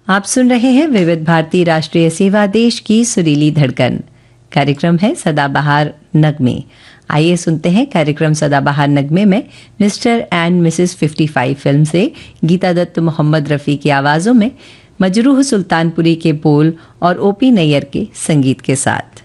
आप सुन रहे हैं विविध भारती राष्ट्रीय सेवा देश की सुरीली धड़कन। कार्यक्रम है सदाबहार नगमे। आइए सुनते हैं कार्यक्रम सदाबहार नगमे में मिस्टर एंड मिसेस 55 फिल्म से गीता दत्त, मोहम्मद रफ़ी की आवाज़ों में मजरूह सुल्तानपुरी के बोल और ओपी नैयर के संगीत के साथ।